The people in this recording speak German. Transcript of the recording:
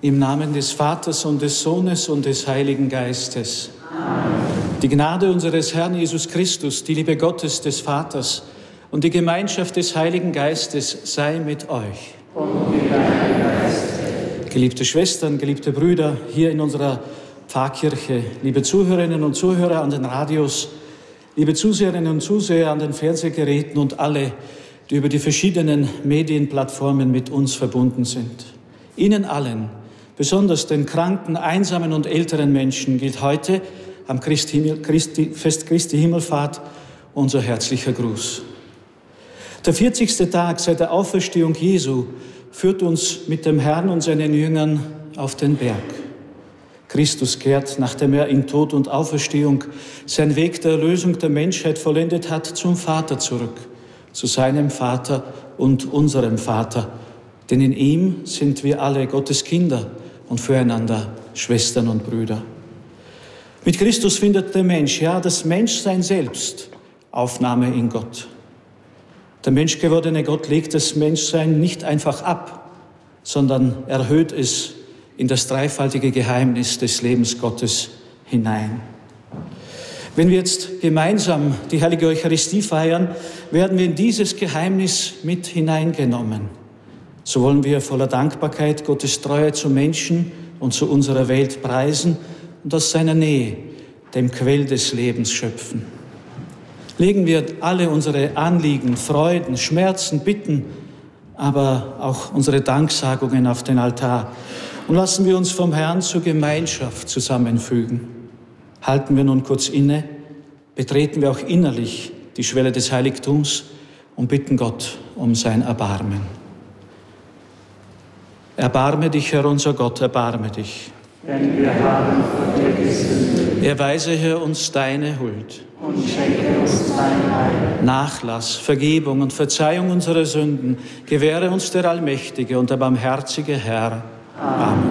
Im Namen des Vaters und des Sohnes und des Heiligen Geistes. Amen. Die Gnade unseres Herrn Jesus Christus, die Liebe Gottes des Vaters und die Gemeinschaft des Heiligen Geistes sei mit euch. Und mit deinem Geist. Geliebte Schwestern, geliebte Brüder, hier in unserer Pfarrkirche, liebe Zuhörerinnen und Zuhörer an den Radios, liebe Zuseherinnen und Zuseher an den Fernsehgeräten und alle, die über die verschiedenen Medienplattformen mit uns verbunden sind. Ihnen allen, besonders den kranken, einsamen und älteren Menschen, gilt heute am Fest Christi Himmelfahrt unser herzlicher Gruß. Der 40. Tag seit der Auferstehung Jesu führt uns mit dem Herrn und seinen Jüngern auf den Berg. Christus kehrt, nachdem er in Tod und Auferstehung seinen Weg der Erlösung der Menschheit vollendet hat, zum Vater zurück, zu seinem Vater und unserem Vater. Denn in ihm sind wir alle Gottes Kinder und füreinander Schwestern und Brüder. Mit Christus findet der Mensch, ja, das Menschsein selbst, Aufnahme in Gott. Der menschgewordene Gott legt das Menschsein nicht einfach ab, sondern erhöht es in das dreifaltige Geheimnis des Lebens Gottes hinein. Wenn wir jetzt gemeinsam die heilige Eucharistie feiern, werden wir in dieses Geheimnis mit hineingenommen. So wollen wir voller Dankbarkeit Gottes Treue zu Menschen und zu unserer Welt preisen und aus seiner Nähe, dem Quell des Lebens, schöpfen. Legen wir alle unsere Anliegen, Freuden, Schmerzen, Bitten, aber auch unsere Danksagungen auf den Altar und lassen wir uns vom Herrn zur Gemeinschaft zusammenfügen. Halten wir nun kurz inne, betreten wir auch innerlich die Schwelle des Heiligtums und bitten Gott um sein Erbarmen. Erbarme dich, Herr unser Gott, erbarme dich. Denn wir haben vergessen. Erweise, Herr, uns deine Huld. Und schenke uns dein Heil. Nachlass, Vergebung und Verzeihung unserer Sünden gewähre uns der allmächtige und der barmherzige Herr. Amen.